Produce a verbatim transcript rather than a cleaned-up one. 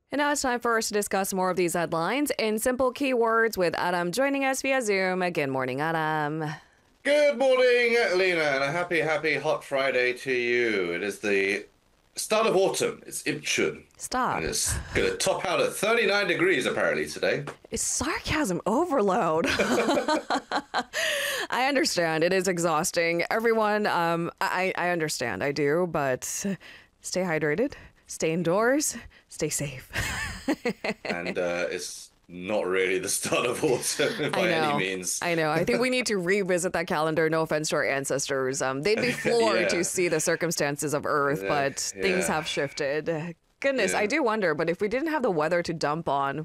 And now it's time for us to discuss more of these headlines in simple keywords with Adam joining us via Zoom. Good morning, Adam. Good morning, Lena, and a happy, happy hot Friday to you. It is the start of autumn. It's Ibchun. Stop. And it's going to top out at thirty-nine degrees apparently today. It's sarcasm overload. I understand. It is exhausting. Everyone, um, I, I understand. I do. But stay hydrated, stay indoors, stay safe. And uh, it's not really the start of autumn by any means. I know. I think we need to revisit that calendar. No offense to our ancestors. Um, they'd be floored Yeah. to see the circumstances of Earth, Yeah, but things yeah. have shifted. Goodness, Yeah. I do wonder, but if we didn't have the weather to dump on,